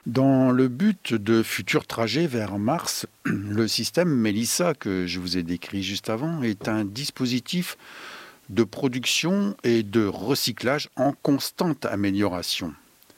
Dans le but de futurs trajets vers Mars, le système Melissa que je vous ai décrit juste avant est un dispositif de production et de recyclage en constante amélioration.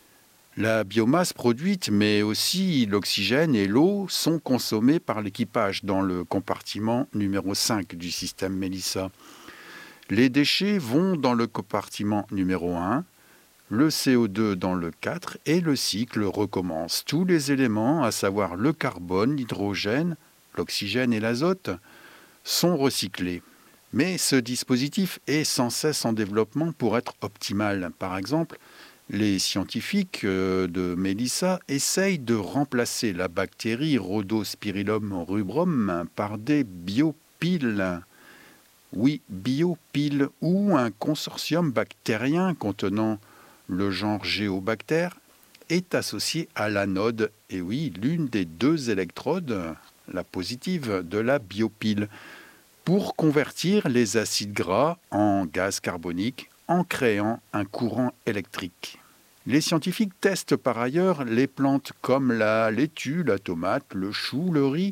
La biomasse produite, mais aussi l'oxygène et l'eau sont consommés par l'équipage dans le compartiment numéro 5 du système Melissa. Les déchets vont dans le compartiment numéro 1, le CO2 dans le 4 et le cycle recommence. Tous les éléments, à savoir le carbone, l'hydrogène, l'oxygène et l'azote, sont recyclés. Mais ce dispositif est sans cesse en développement pour être optimal. Par exemple, les scientifiques de Melissa essayent de remplacer la bactérie Rhodospirillum rubrum par des biopiles. Oui, biopiles ou un consortium bactérien contenant le genre Géobactère est associé à l'anode, et oui, l'une des deux électrodes, la positive de la biopile, pour convertir les acides gras en gaz carbonique en créant un courant électrique. Les scientifiques testent par ailleurs les plantes comme la laitue, la tomate, le chou, le riz,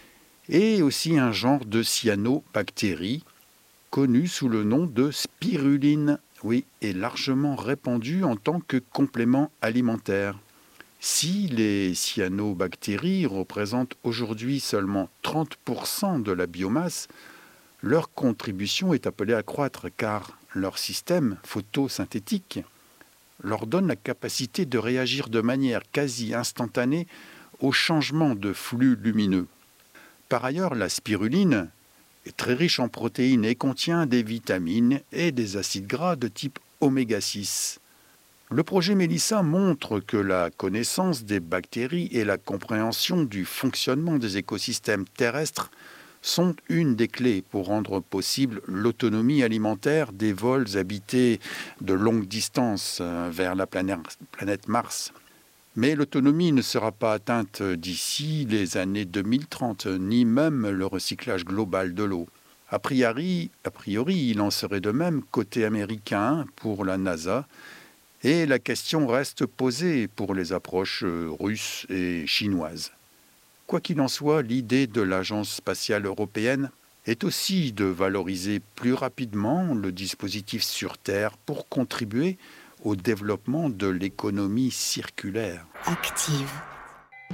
et aussi un genre de cyanobactérie connu sous le nom de spiruline, oui, est largement répandu en tant que complément alimentaire. Si les cyanobactéries représentent aujourd'hui seulement 30% de la biomasse, leur contribution est appelée à croître car leur système photosynthétique leur donne la capacité de réagir de manière quasi instantanée au changement de flux lumineux. Par ailleurs, la spiruline est très riche en protéines et contient des vitamines et des acides gras de type oméga 6. Le projet Melissa montre que la connaissance des bactéries et la compréhension du fonctionnement des écosystèmes terrestres sont une des clés pour rendre possible l'autonomie alimentaire des vols habités de longue distance vers la planète Mars. Mais l'autonomie ne sera pas atteinte d'ici les années 2030, ni même le recyclage global de l'eau. A priori, il en serait de même côté américain pour la NASA, et la question reste posée pour les approches russes et chinoises. Quoi qu'il en soit, l'idée de l'Agence spatiale européenne est aussi de valoriser plus rapidement le dispositif sur Terre pour contribuer au développement de l'économie circulaire. Active.